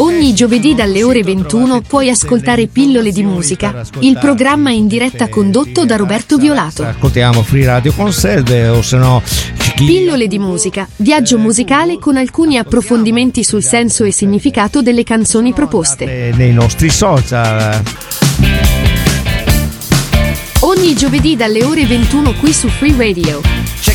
Ogni giovedì dalle ore 21 puoi ascoltare Pillole di musica, il programma in diretta condotto da Roberto Violato. Ascoltiamo Free Radio Conserve o se no Pillole di musica, viaggio musicale con alcuni approfondimenti sul senso e significato delle canzoni proposte. Nei nostri social. Ogni giovedì dalle ore 21 qui su Free Radio.